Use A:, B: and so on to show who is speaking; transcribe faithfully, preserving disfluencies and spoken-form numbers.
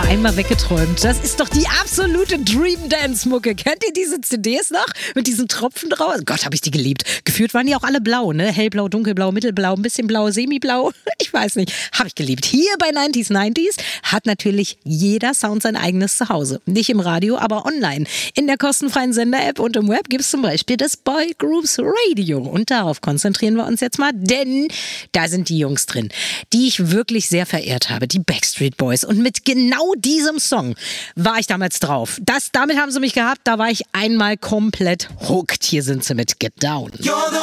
A: mal einmal weggeträumt. Das ist doch die absolute Dream Dance Mucke. Kennt ihr diese C Ds noch? Mit diesen Tropfen drauf? Gott, habe ich die geliebt. Gefühlt waren die auch alle blau, ne? Hellblau, dunkelblau, mittelblau, ein bisschen blau, semiblau. Ich weiß nicht. Habe ich geliebt. Hier bei neunzig neunzig hat natürlich jeder Sound sein eigenes Zuhause. Nicht im Radio, aber online. In der kostenfreien Sender-App und im Web gibt es zum Beispiel das Boy Groups Radio. Und darauf konzentrieren wir uns jetzt mal, denn da sind die Jungs drin, die ich wirklich sehr verehrt habe. Die Backstreet Boys. Und mit genau diesem Song war ich damals drauf. Das, damit haben sie mich gehabt. Da war ich einmal komplett hooked. Hier sind sie mit Get Down.
B: You're the